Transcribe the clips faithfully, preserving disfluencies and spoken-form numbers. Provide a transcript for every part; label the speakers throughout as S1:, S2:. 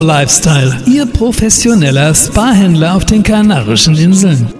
S1: Lifestyle, Ihr professioneller Spa-Händler auf den Kanarischen Inseln.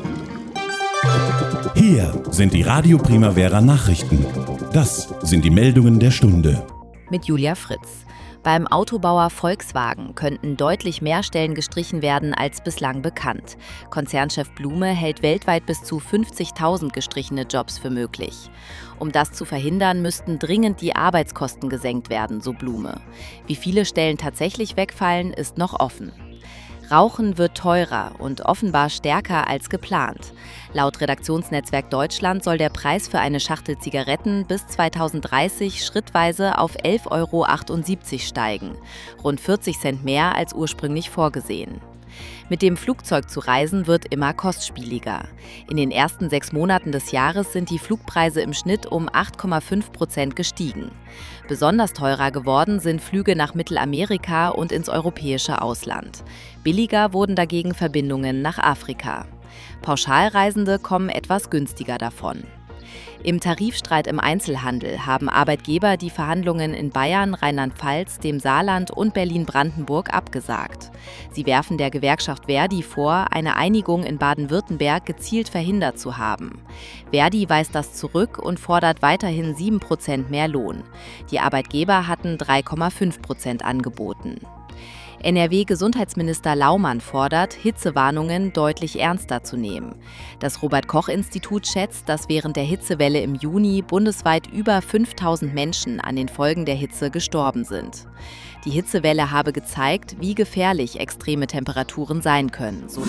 S2: Hier sind die Radio Primavera Nachrichten. Das sind die Meldungen der Stunde.
S3: Mit Julia Fritz. Beim Autobauer Volkswagen könnten deutlich mehr Stellen gestrichen werden als bislang bekannt. Konzernchef Blume hält weltweit bis zu fünfzigtausend gestrichene Jobs für möglich. Um das zu verhindern, müssten dringend die Arbeitskosten gesenkt werden, so Blume. Wie viele Stellen tatsächlich wegfallen, ist noch offen. Rauchen wird teurer und offenbar stärker als geplant. Laut Redaktionsnetzwerk Deutschland soll der Preis für eine Schachtel Zigaretten bis zweitausenddreißig schrittweise auf elf Euro achtundsiebzig steigen, rund vierzig Cent mehr als ursprünglich vorgesehen. Mit dem Flugzeug zu reisen wird immer kostspieliger. In den ersten sechs Monaten des Jahres sind die Flugpreise im Schnitt um acht Komma fünf Prozent gestiegen. Besonders teurer geworden sind Flüge nach Mittelamerika und ins europäische Ausland. Billiger wurden dagegen Verbindungen nach Afrika. Pauschalreisende kommen etwas günstiger davon. Im Tarifstreit im Einzelhandel haben Arbeitgeber die Verhandlungen in Bayern, Rheinland-Pfalz, dem Saarland und Berlin-Brandenburg abgesagt. Sie werfen der Gewerkschaft Verdi vor, eine Einigung in Baden-Württemberg gezielt verhindert zu haben. Verdi weist das zurück und fordert weiterhin sieben Prozent mehr Lohn. Die Arbeitgeber hatten drei Komma fünf Prozent angeboten. N R W-Gesundheitsminister Laumann fordert, Hitzewarnungen deutlich ernster zu nehmen. Das Robert-Koch-Institut schätzt, dass während der Hitzewelle im Juni bundesweit über fünftausend Menschen an den Folgen der Hitze gestorben sind. Die Hitzewelle habe gezeigt, wie gefährlich extreme Temperaturen sein können. So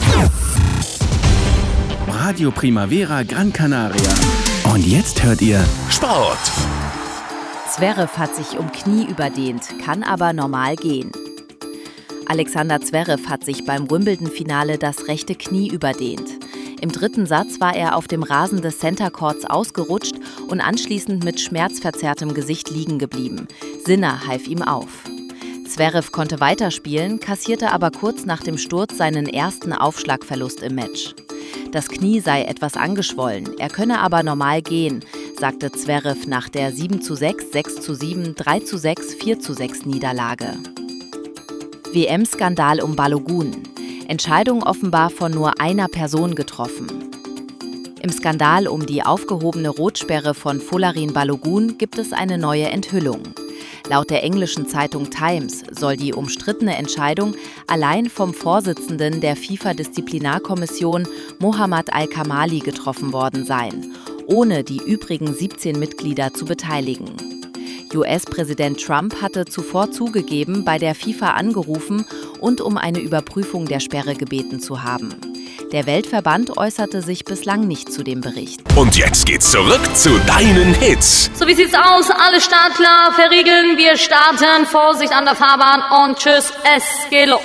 S4: Radio Primavera Gran Canaria. Und jetzt hört ihr
S2: Sport.
S3: Zverev hat sich um Knie überdehnt, kann aber normal gehen. Alexander Zverev hat sich beim Wimbledon-Finale das rechte Knie überdehnt. Im dritten Satz war er auf dem Rasen des Center Courts ausgerutscht und anschließend mit schmerzverzerrtem Gesicht liegen geblieben. Sinner half ihm auf. Zverev konnte weiterspielen, kassierte aber kurz nach dem Sturz seinen ersten Aufschlagverlust im Match. Das Knie sei etwas angeschwollen, er könne aber normal gehen, sagte Zverev nach der sieben zu sechs, sechs zu sieben, drei zu sechs, vier zu sechs Niederlage. W M-Skandal um Balogun. Entscheidung offenbar von nur einer Person getroffen. Im Skandal um die aufgehobene Rotsperre von Folarin Balogun gibt es eine neue Enthüllung. Laut der englischen Zeitung Times soll die umstrittene Entscheidung allein vom Vorsitzenden der FIFA-Disziplinarkommission Mohammad Al-Kamali getroffen worden sein, ohne die übrigen siebzehn Mitglieder zu beteiligen. U S-Präsident Trump hatte zuvor zugegeben, bei der FIFA angerufen und um eine Überprüfung der Sperre gebeten zu haben. Der Weltverband äußerte sich bislang nicht zu dem Bericht.
S2: Und jetzt geht's zurück zu deinen Hits.
S5: So, wie sieht's aus? Alle Startklar, verriegeln, wir starten. Vorsicht an der Fahrbahn und tschüss, es geht los.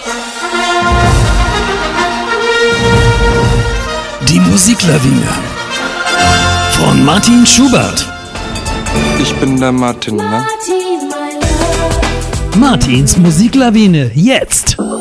S1: Die Musiklawine von Martin Schubert.
S6: Ich bin der Martin, ne?
S1: Martins Musiklawine, jetzt!